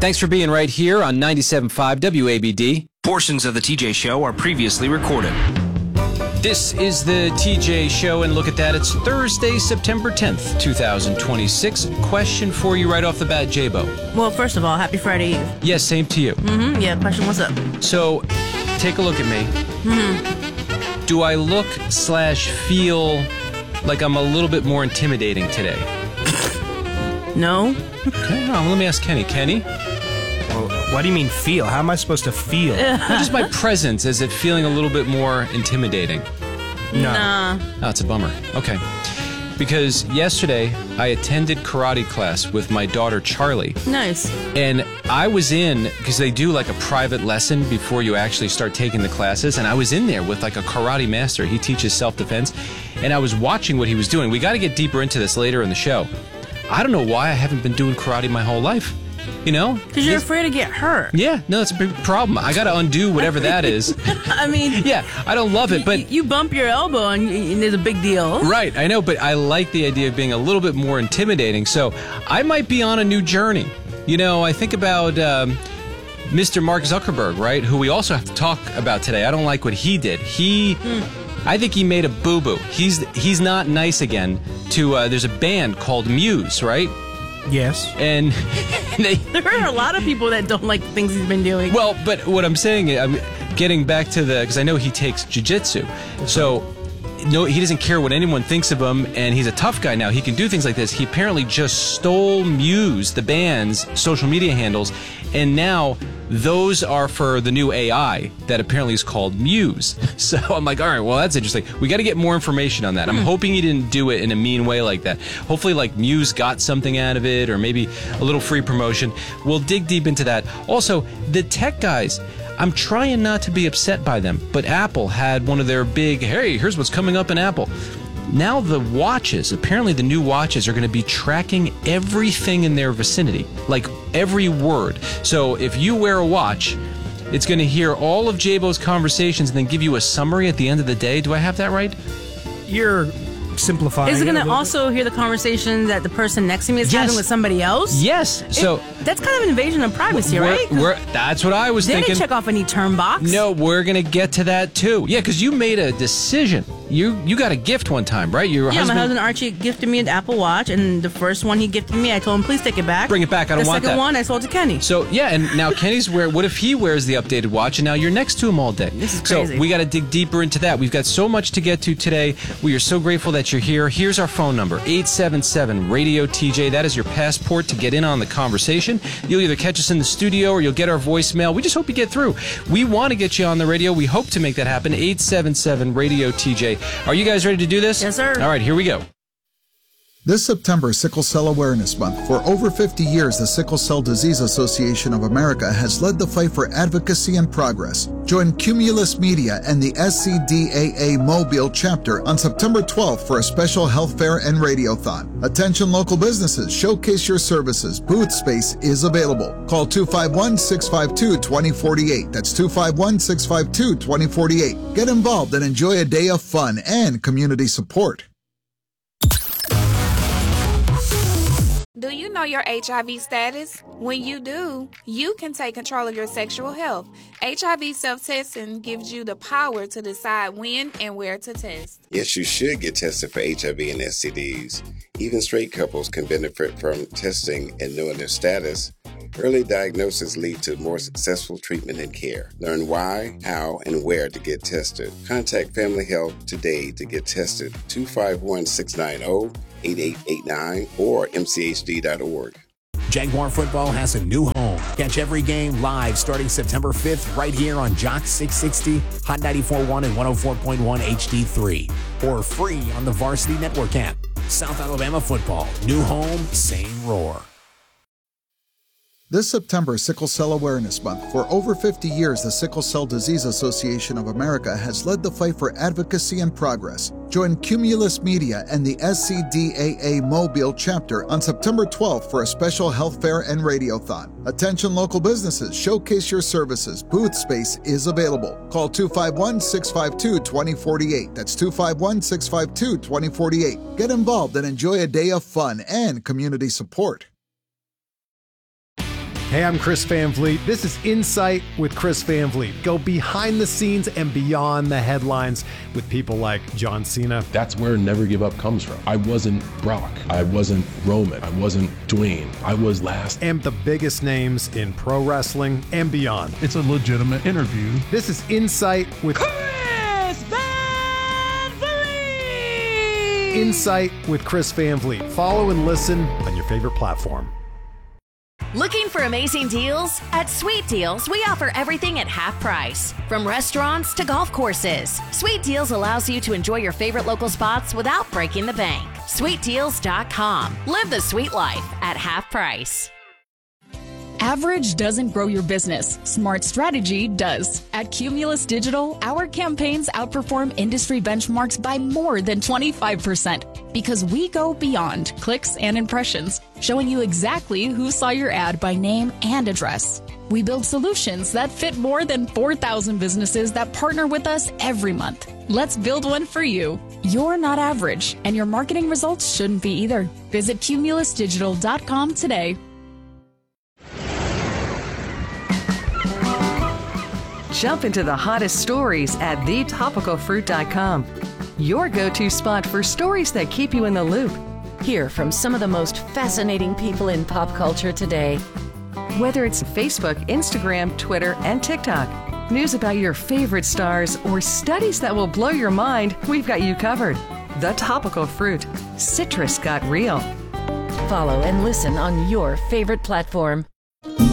Thanks for being right here on 97.5 WABD. Portions of the TJ Show are previously recorded. This is the TJ Show, and look at that. It's Thursday, September 10th, 2026. Question for you right off the bat, J-Bo. Well, first of all, happy Friday Eve. Yes, same to you. Yeah, question, what's up? So, take a look at me. Do I look/feel like I'm a little bit more intimidating today? No. Okay, no, let me ask Kenny. Kenny? Well, what do you mean feel? How am I supposed to feel? Well, just my presence, is it feeling a little bit more intimidating? No. Nah. Oh, it's a bummer. Okay. Because yesterday, I attended karate class with my daughter, Charlie. Nice. And I was in, because they do like a private lesson before you actually start taking the classes, and I was in there with like a karate master. He teaches self-defense, and I was watching what he was doing. We got to get deeper into this later in the show. I don't know why I haven't been doing karate my whole life. You know? Because you're afraid to get hurt. Yeah, no, that's a big problem. I got to undo whatever that is. I mean... Yeah, I don't love it, but... You bump your elbow and there's a big deal. Right, I know, but I like the idea of being a little bit more intimidating, so I might be on a new journey. You know, I think about Mr. Mark Zuckerberg, right, who we also have to talk about today. I don't like what he did. I think he made a boo-boo. He's not nice again to... there's a band called Muse, right? Yes. And there are a lot of people that don't like the things he's been doing. Well, but what I'm saying is, I'm getting back to because I know he takes jiu-jitsu. So, no, he doesn't care what anyone thinks of him, and he's a tough guy now. He can do things like this. He apparently just stole Muse, the band's social media handles, and now those are for the new AI that apparently is called Muse. So I'm like, all right, well, that's interesting. We got to get more information on that. I'm hoping he didn't do it in a mean way like that. Hopefully, like, Muse got something out of it, or maybe a little free promotion. We'll dig deep into that. Also, the tech guys, I'm trying not to be upset by them, but Apple had one of their big, hey, here's what's coming up in Apple. Now the watches, apparently the new watches are going to be tracking everything in their vicinity, like every word. So if you wear a watch, it's going to hear all of J-Bo's conversations and then give you a summary at the end of the day. Do I have that right? You're simplifying. Is it going to also hear the conversation that the person next to me is having with somebody else? Yes. So that's kind of an invasion of privacy, right? That's what I was they thinking. Didn't check off any term box. No, we're going to get to that too. Yeah, because you made a decision. You got a gift one time, right? My husband Archie gifted me an Apple Watch, and the first one he gifted me, I told him, please take it back. Bring it back. I don't want that. The second one, I sold to Kenny. So, yeah, and now Kenny's what if he wears the updated watch, and now you're next to him all day? This is crazy. So, we got to dig deeper into that. We've got so much to get to today. We are so grateful that you're here. Here's our phone number, 877-RADIO-TJ. That is your passport to get in on the conversation. You'll either catch us in the studio or you'll get our voicemail. We just hope you get through. We want to get you on the radio. We hope to make that happen. 877-RADIO-TJ. Are you guys ready to do this? Yes, sir. All right, here we go. This September is Sickle Cell Awareness Month. For over 50 years, the Sickle Cell Disease Association of America has led the fight for advocacy and progress. Join Cumulus Media and the SCDAA Mobile chapter on September 12th for a special health fair and radiothon. Attention local businesses, showcase your services. Booth space is available. Call 251-652-2048. That's 251-652-2048. Get involved and enjoy a day of fun and community support. Do you know your HIV status? When you do, you can take control of your sexual health. HIV self-testing gives you the power to decide when and where to test. Yes, you should get tested for HIV and STDs. Even straight couples can benefit from testing and knowing their status. Early diagnosis leads to more successful treatment and care. Learn why, how, and where to get tested. Contact Family Health today to get tested. 251-690-8889 or mchd.org. Jaguar football has a new home. Catch every game live starting September 5th right here on Jock 660, Hot 94.1 and 104.1 HD3. Or free on the Varsity Network app. South Alabama football. New home, same roar. This September is Sickle Cell Awareness Month. For over 50 years, the Sickle Cell Disease Association of America has led the fight for advocacy and progress. Join Cumulus Media and the SCDAA Mobile chapter on September 12th for a special health fair and radiothon. Attention local businesses, showcase your services. Booth space is available. Call 251-652-2048. That's 251-652-2048. Get involved and enjoy a day of fun and community support. Hey, I'm Chris Van Vliet. This is Insight with Chris Van Vliet. Go behind the scenes and beyond the headlines with people like John Cena. That's where Never Give Up comes from. I wasn't Brock. I wasn't Roman. I wasn't Dwayne. I was last. And the biggest names in pro wrestling and beyond. It's a legitimate interview. This is Insight with Chris Van Vliet. Insight with Chris Van Vliet. Follow and listen on your favorite platform. Looking for amazing deals? At Sweet Deals, we offer everything at half price. From restaurants to golf courses, Sweet Deals allows you to enjoy your favorite local spots without breaking the bank. SweetDeals.com. Live the sweet life at half price. Average doesn't grow your business. Smart strategy does. At Cumulus Digital, our campaigns outperform industry benchmarks by more than 25% because we go beyond clicks and impressions, showing you exactly who saw your ad by name and address. We build solutions that fit more than 4,000 businesses that partner with us every month. Let's build one for you. You're not average, and your marketing results shouldn't be either. Visit cumulusdigital.com today. Jump into the hottest stories at thetopicalfruit.com. Your go-to spot for stories that keep you in the loop. Hear from some of the most fascinating people in pop culture today. Whether it's Facebook, Instagram, Twitter, and TikTok, news about your favorite stars, or studies that will blow your mind, we've got you covered. The Topical Fruit. Citrus got real. Follow and listen on your favorite platform.